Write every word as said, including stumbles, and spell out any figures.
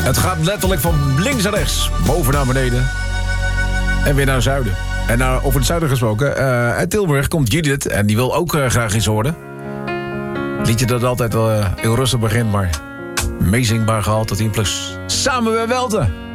Het gaat letterlijk van links naar rechts, boven naar beneden. En weer naar zuiden. En nou, over het zuiden gesproken, uh, uit Tilburg komt Judith en die wil ook uh, graag iets horen. Liedje dat altijd wel uh, heel rustig begint, maar meezingbaar gehaald tot tien plus. Samen bij Welte.